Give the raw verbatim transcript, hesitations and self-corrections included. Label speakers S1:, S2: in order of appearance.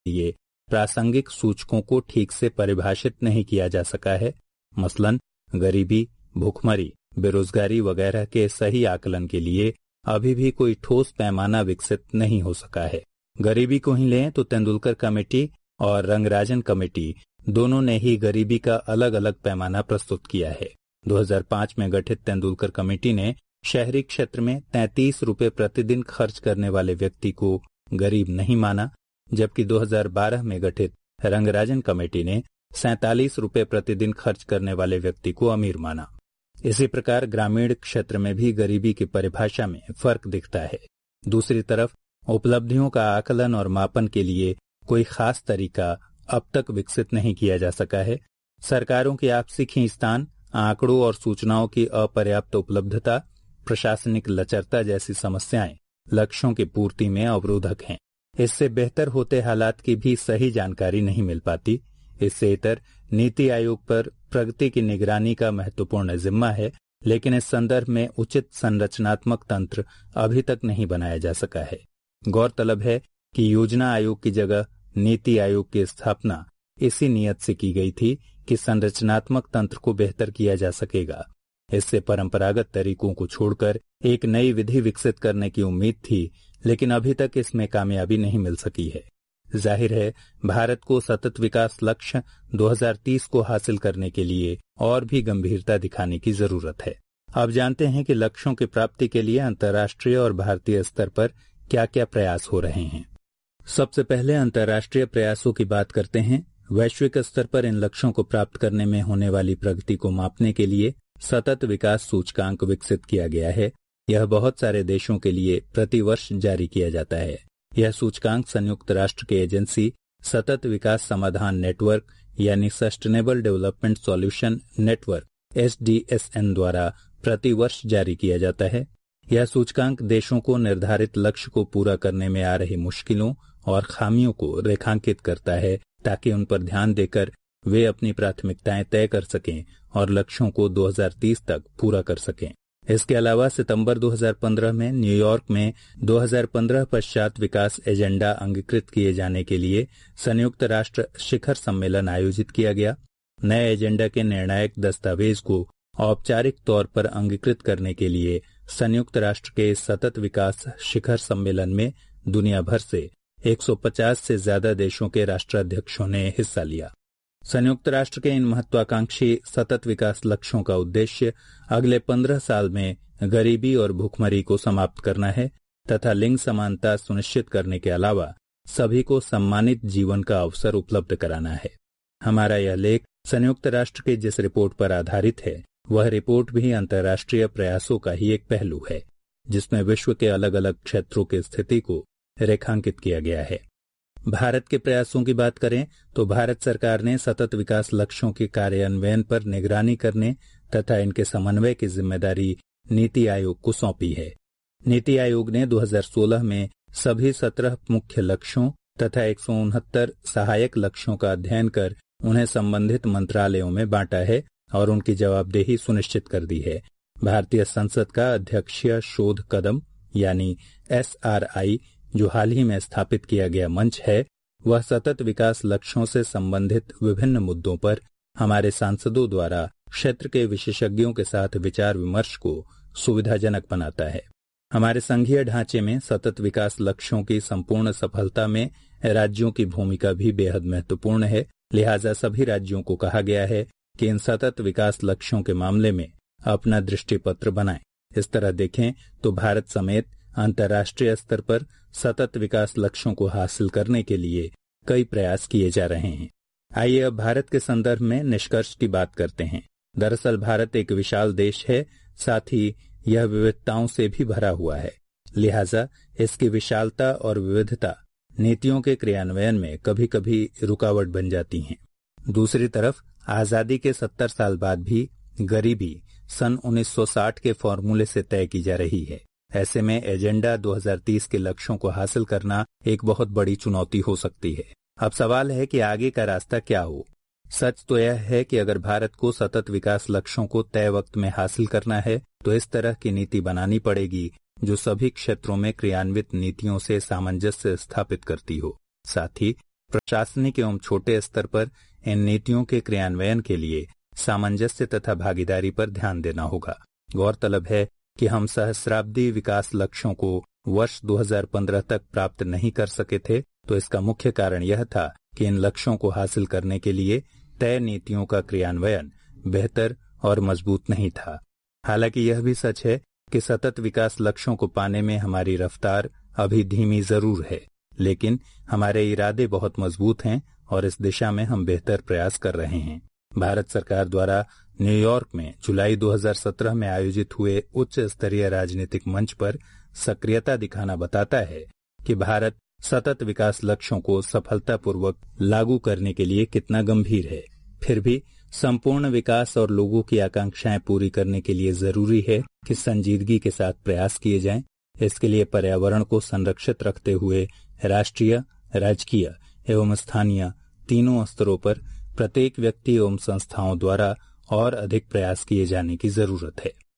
S1: लिए प्रासंगिक सूचकों को ठीक से परिभाषित नहीं किया जा सका है। मसलन गरीबी, भूखमरी, बेरोजगारी वगैरह के सही आकलन के लिए अभी भी कोई ठोस पैमाना विकसित नहीं हो सका है। गरीबी को ही लें तो तेंदुलकर कमेटी और रंगराजन कमेटी दोनों ने ही गरीबी का अलग अलग पैमाना प्रस्तुत किया है। दो हज़ार पाँच में गठित तेंदुलकर कमेटी ने शहरी क्षेत्र में तैंतीस रुपए प्रतिदिन खर्च करने वाले व्यक्ति को गरीब नहीं माना, जबकि दो हज़ार बारह में गठित रंगराजन कमेटी ने सैंतालीस रुपए प्रतिदिन खर्च करने वाले व्यक्ति को अमीर माना। इसी प्रकार ग्रामीण क्षेत्र में भी गरीबी की परिभाषा में फर्क दिखता है। दूसरी तरफ उपलब्धियों का आकलन और मापन के लिए कोई खास तरीका अब तक विकसित नहीं किया जा सका है। सरकारों की आपसी खींचतान, आंकड़ों और सूचनाओं की अपर्याप्त उपलब्धता, प्रशासनिक लचरता जैसी समस्याएं लक्ष्यों की पूर्ति में अवरोधक हैं। इससे बेहतर होते हालात की भी सही जानकारी नहीं मिल पाती। इससे इतर नीति आयोग पर प्रगति की निगरानी का महत्वपूर्ण जिम्मा है, लेकिन इस संदर्भ में उचित संरचनात्मक तंत्र अभी तक नहीं बनाया जा सका है। गौरतलब है कि योजना आयोग की जगह नीति आयोग की स्थापना इसी नियत से की गई थी कि संरचनात्मक तंत्र को बेहतर किया जा सकेगा। इससे परंपरागत तरीकों को छोड़कर एक नई विधि विकसित करने की उम्मीद थी, लेकिन अभी तक इसमें कामयाबी नहीं मिल सकी है। जाहिर है भारत को सतत विकास लक्ष्य दो हज़ार तीस को हासिल करने के लिए और भी गंभीरता दिखाने की जरूरत है। अब जानते हैं कि लक्ष्यों की प्राप्ति के लिए अंतर्राष्ट्रीय और भारतीय स्तर पर क्या क्या प्रयास हो रहे हैं। सबसे पहले अंतर्राष्ट्रीय प्रयासों की बात करते हैं। वैश्विक स्तर पर इन लक्ष्यों को प्राप्त करने में होने वाली प्रगति को मापने के लिए सतत विकास सूचकांक विकसित किया गया है। यह बहुत सारे देशों के लिए प्रतिवर्ष जारी किया जाता है। यह सूचकांक संयुक्त राष्ट्र की एजेंसी सतत विकास समाधान नेटवर्क यानी sustainable development solution network S D S N द्वारा प्रतिवर्ष जारी किया जाता है। यह सूचकांक देशों को निर्धारित लक्ष्य को पूरा करने में आ रही मुश्किलों और खामियों को रेखांकित करता है, ताकि उन पर ध्यान देकर वे अपनी प्राथमिकताएं तय कर सकें और लक्ष्यों को दो हज़ार तीस तक पूरा कर सकें। इसके अलावा सितंबर दो हज़ार पंद्रह में न्यूयॉर्क में दो हज़ार पंद्रह पश्चात विकास एजेंडा अंगीकृत किए जाने के लिए संयुक्त राष्ट्र शिखर सम्मेलन आयोजित किया गया। नए एजेंडा के निर्णायक दस्तावेज को औपचारिक तौर पर अंगीकृत करने के लिए संयुक्त राष्ट्र के सतत विकास शिखर सम्मेलन में दुनिया भर से एक सौ पचास से ज्यादा देशों के राष्ट्राध्यक्षों ने हिस्सा लिया। संयुक्त राष्ट्र के इन महत्वाकांक्षी सतत विकास लक्ष्यों का उद्देश्य अगले पंद्रह साल में गरीबी और भूखमरी को समाप्त करना है तथा लिंग समानता सुनिश्चित करने के अलावा सभी को सम्मानित जीवन का अवसर उपलब्ध कराना है। हमारा यह लेख संयुक्त राष्ट्र की जिस रिपोर्ट पर आधारित है, वह रिपोर्ट भी अंतर्राष्ट्रीय प्रयासों का ही एक पहलू है, जिसमें विश्व के अलग अलग क्षेत्रों की स्थिति को रेखांकित किया गया है। भारत के प्रयासों की बात करें तो भारत सरकार ने सतत विकास लक्ष्यों के कार्यान्वयन पर निगरानी करने तथा इनके समन्वय की जिम्मेदारी नीति आयोग को सौंपी है। नीति आयोग ने दो हज़ार सोलह में सभी सत्रह मुख्य लक्ष्यों तथा एक सौ उनहत्तर सहायक लक्ष्यों का अध्ययन कर उन्हें संबंधित मंत्रालयों में बांटा है और उनकी जवाबदेही सुनिश्चित कर दी है। भारतीय संसद का अध्यक्षीय शोध कदम यानी एस आर आई जो हाल ही में स्थापित किया गया मंच है, वह सतत विकास लक्ष्यों से संबंधित विभिन्न मुद्दों पर हमारे सांसदों द्वारा क्षेत्र के विशेषज्ञों के साथ विचार विमर्श को सुविधाजनक बनाता है। हमारे संघीय ढांचे में सतत विकास लक्ष्यों की संपूर्ण सफलता में राज्यों की भूमिका भी बेहद महत्वपूर्ण है। लिहाजा सभी राज्यों को कहा गया है कि इन सतत विकास लक्ष्यों के मामले में अपना दृष्टिपत्र बनाएं। इस तरह देखें तो भारत समेत अंतर्राष्ट्रीय स्तर पर सतत विकास लक्ष्यों को हासिल करने के लिए कई प्रयास किए जा रहे हैं। आइए अब भारत के संदर्भ में निष्कर्ष की बात करते हैं। दरअसल भारत एक विशाल देश है, साथ ही यह विविधताओं से भी भरा हुआ है। लिहाजा इसकी विशालता और विविधता नीतियों के क्रियान्वयन में कभी कभी रुकावट बन जाती हैं। दूसरी तरफ आजादी के सत्तर साल बाद भी गरीबी सन उन्नीस सौ साठ के फॉर्मूले से तय की जा रही है। ऐसे में एजेंडा दो हज़ार तीस के लक्ष्यों को हासिल करना एक बहुत बड़ी चुनौती हो सकती है। अब सवाल है कि आगे का रास्ता क्या हो। सच तो यह है कि अगर भारत को सतत विकास लक्ष्यों को तय वक्त में हासिल करना है तो इस तरह की नीति बनानी पड़ेगी जो सभी क्षेत्रों में क्रियान्वित नीतियों से सामंजस्य स्थापित करती हो। साथ ही प्रशासनिक एवं छोटे स्तर पर इन नीतियों के क्रियान्वयन के लिए सामंजस्य तथा भागीदारी पर ध्यान देना होगा। गौरतलब है कि हम सहस्राब्दी विकास लक्ष्यों को वर्ष दो हज़ार पंद्रह तक प्राप्त नहीं कर सके थे, तो इसका मुख्य कारण यह था कि इन लक्ष्यों को हासिल करने के लिए तय नीतियों का क्रियान्वयन बेहतर और मजबूत नहीं था। हालांकि यह भी सच है कि सतत विकास लक्ष्यों को पाने में हमारी रफ्तार अभी धीमी जरूर है, लेकिन हमारे इरादे बहुत मजबूत हैं और इस दिशा में हम बेहतर प्रयास कर रहे हैं। भारत सरकार द्वारा न्यूयॉर्क में जुलाई दो हज़ार सत्रह में आयोजित हुए उच्च स्तरीय राजनीतिक मंच पर सक्रियता दिखाना बताता है कि भारत सतत विकास लक्ष्यों को सफलतापूर्वक लागू करने के लिए कितना गंभीर है। फिर भी संपूर्ण विकास और लोगों की आकांक्षाएं पूरी करने के लिए जरूरी है कि संजीदगी के साथ प्रयास किए जाएं। इसके लिए पर्यावरण को संरक्षित रखते हुए राष्ट्रीय, राजकीय एवं स्थानीय तीनों स्तरों पर प्रत्येक व्यक्ति एवं संस्थाओं द्वारा और अधिक प्रयास किए जाने की जरूरत है।